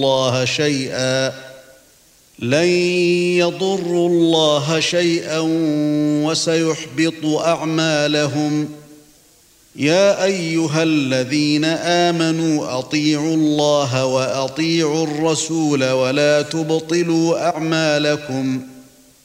الله شيئا وسيحبط أعمالهم. يا أيها الذين آمنوا أطيعوا الله وأطيعوا الرسول ولا تبطلوا أعمالكم